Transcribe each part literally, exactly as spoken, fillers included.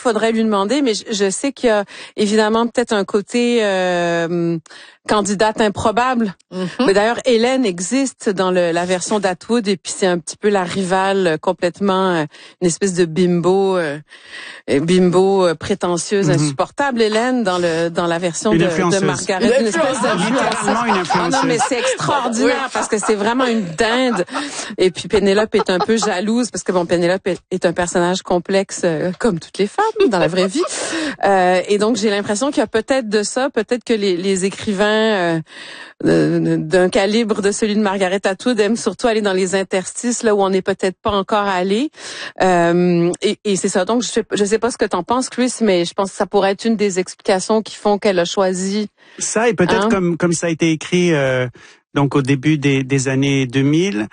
faudrait lui demander, mais je, je sais qu'il y a évidemment peut-être un côté euh, candidate improbable. Mm-hmm. Mais d'ailleurs, Hélène existe dans le, la version d'Atwood, et puis c'est un petit peu la rivale complètement, euh, une espèce de bimbo, euh, bimbo euh, prétentieuse, mm-hmm. insupportable, Hélène, dans le dans la version de, de Margaret. Une, une espèce de littéralement une influenceuse. Non, mais c'est extraordinaire oui. parce que c'est vraiment une dinde. Et puis Pénélope est un peu jalouse parce que bon, Pénélope est, est un personnage complexe euh, comme toutes les femmes dans la vraie vie. Euh, et donc j'ai l'impression qu'il y a peut-être de ça, peut-être que les, les écrivains euh, d'un calibre de celui de Margaret Atwood aiment surtout aller dans les interstices là où on n'est peut-être pas encore allé. Euh, et, et c'est ça. Donc je sais, je sais pas ce que t'en penses, Chris, mais je pense que ça pourrait être une des explications qui font qu'elle a choisi. Ça et peut-être hein? comme comme ça a été écrit euh, donc au début des, des années deux mille.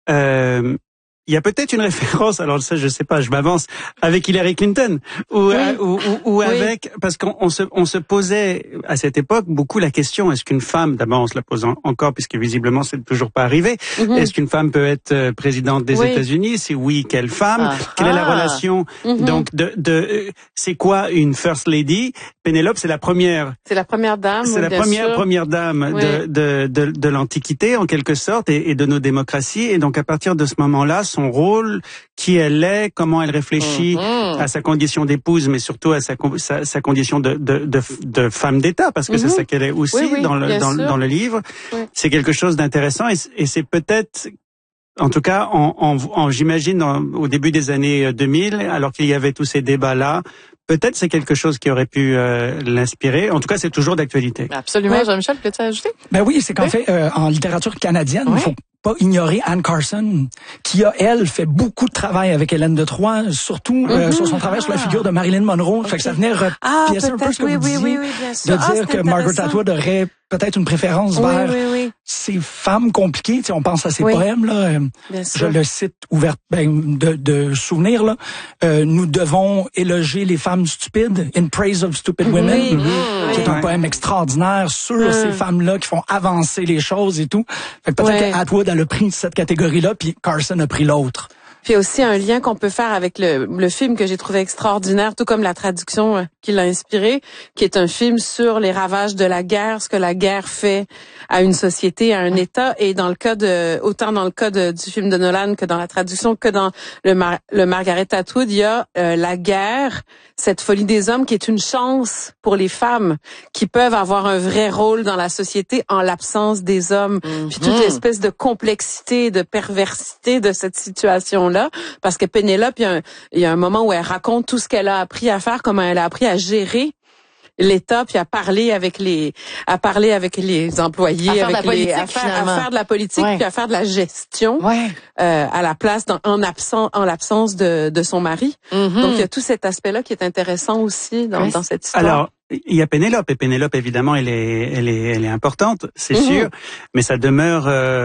Euh, il y a peut-être une référence, alors ça je sais pas, je m'avance, avec Hillary Clinton ou oui. euh, ou, ou, ou oui. avec parce qu'on on se on se posait à cette époque beaucoup la question, est-ce qu'une femme, d'abord on se la pose en, encore puisque visiblement c'est toujours pas arrivé, mm-hmm. est-ce qu'une femme peut être euh, présidente des oui. États-Unis? Si oui, quelle femme? Ah. Quelle ah. est la relation mm-hmm. donc de de euh, c'est quoi une first lady? Pénélope, c'est la première. C'est la première dame. C'est la première sûr. première dame oui. de, de de de l'Antiquité en quelque sorte et, et de nos démocraties, et donc à partir de ce moment-là, son rôle, qui elle est, comment elle réfléchit mmh. à sa condition d'épouse, mais surtout à sa sa, sa condition de de de, de femme d'État, parce que mmh. c'est ça qu'elle est aussi oui, oui, dans le dans, dans le livre. Oui. C'est quelque chose d'intéressant et, et c'est peut-être en tout cas, en, en, en j'imagine en, au début des années deux mille, alors qu'il y avait tous ces débats-là, peut-être c'est quelque chose qui aurait pu euh, l'inspirer. En tout cas, c'est toujours d'actualité. Absolument. Ouais. Jean-Michel, peux-tu ajouter? Ben oui, c'est qu'en oui. fait, euh, en littérature canadienne, il ouais. faut pas ignorer Anne Carson, qui a, elle, fait beaucoup de travail avec Hélène de Troyes, surtout mm-hmm. euh, sur son travail ah. sur la figure de Marilyn Monroe. Okay. Fait que ça venait repiècer ah, un peu ce que oui, vous oui, disiez, oui, oui, bien sûr. de dire ah, que Margaret Atwood aurait peut-être une préférence oui, vers oui, oui. ces femmes compliquées. Tu sais, on pense à ces oui. poèmes là. Bien je sûr. le cite ouvert ben, de, de souvenir là. Euh, nous devons éloger les femmes stupides, In Praise of Stupid Women, oui. mmh. qui est un oui. poème extraordinaire sur mmh. ces femmes-là qui font avancer les choses et tout. Fait que peut-être oui. qu'Atwood a pris cette catégorie-là, puis Carson a pris l'autre. Puis aussi un lien qu'on peut faire avec le, le film que j'ai trouvé extraordinaire, tout comme la traduction euh, qui l'a inspiré, qui est un film sur les ravages de la guerre, ce que la guerre fait à une société, à un État. Et dans le cas de, autant dans le cas de, du film de Nolan que dans la traduction, que dans le, Mar, le Margaret Atwood, il y a euh, la guerre, cette folie des hommes qui est une chance pour les femmes qui peuvent avoir un vrai rôle dans la société en l'absence des hommes. Mm-hmm. Puis toute l'espèce de complexité, de perversité de cette situation-là. Parce que Pénélope, il y a un, il y a un moment où elle raconte tout ce qu'elle a appris à faire, comment elle a appris à gérer l'État, puis à parler avec les, à parler avec les employés, avec les, à faire, à faire de la politique, ouais. puis à faire de la gestion, ouais. euh, à la place, dans, en absence, en l'absence de, de son mari. Mm-hmm. Donc il y a tout cet aspect-là qui est intéressant aussi dans, ouais. dans cette histoire. Alors, il y a Pénélope, et Pénélope évidemment elle est, elle est, elle est importante, c'est mm-hmm. sûr, mais ça demeure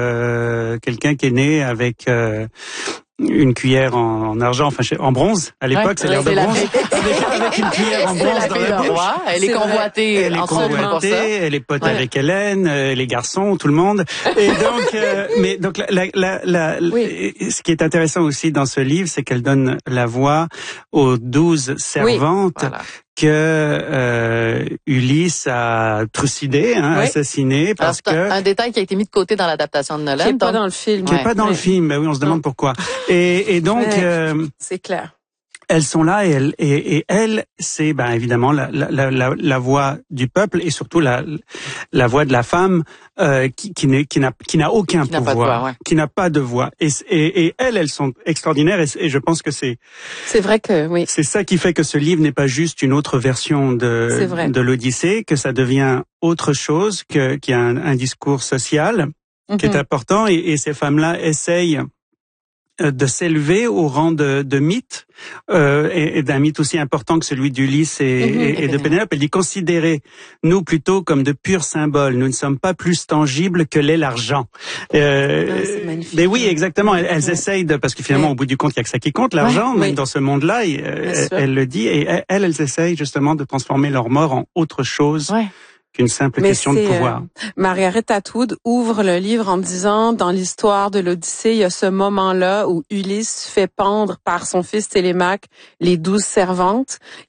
euh, quelqu'un qui est né avec. Euh, une cuillère en, en argent, enfin en bronze à l'époque, ouais, c'est l'ère de bronze. Avec, avec une cuillère en bronze dans la bouche. Elle est convoitée. Elle est convoitée. Elle est pote ouais. avec Hélène, euh, les garçons, tout le monde. Et donc, euh, mais donc la, la, la, la oui. ce qui est intéressant aussi dans ce livre, c'est qu'elle donne la voix aux douze servantes. Oui, voilà. que euh, Ulysse a trucidé, hein, oui. assassiné, parce Alors, que un détail qui a été mis de côté dans l'adaptation de Nolan, qui est pas dans le film, qui est ouais. pas dans ouais. le film. Ben oui, on se demande non. pourquoi. Et, et donc, ouais. euh, c'est clair. Elles sont là et elles, et, et elle, c'est ben évidemment la, la, la, la voix du peuple et surtout la, la voix de la femme euh, qui, qui, n'est, qui n'a, qui n'a aucun qui pouvoir, n'a voix, ouais. qui n'a pas de voix. Et, et, et elles, elles sont extraordinaires et, et je pense que c'est. C'est vrai que oui. C'est ça qui fait que ce livre n'est pas juste une autre version de de l'Odyssée, que ça devient autre chose, que qu'il y a un, un discours social mm-hmm. qui est important et, et ces femmes-là essayent de s'élever au rang de, de mythe euh, et, et d'un mythe aussi important que celui d'Ulysse et, mmh, et, et de Pénélope. Elle dit considérez nous plutôt comme de purs symboles. Nous ne sommes pas plus tangibles que l'est l'argent. Euh, ah, c'est magnifique. Mais oui, exactement. Elles, elles ouais. essayent de parce que finalement, ouais. au bout du compte, il y a que ça qui compte, l'argent. Ouais, même oui. dans ce monde-là, il, elle, elle le dit. Et elles, elles essayent justement de transformer leur mort en autre chose. Ouais. qu'une simple Mais question de pouvoir. Euh, Margaret Atwood ouvre le livre en disant, dans l'histoire de l'Odyssée, il y a ce moment-là où Ulysse fait pendre par son fils Télémaque les douze servantes.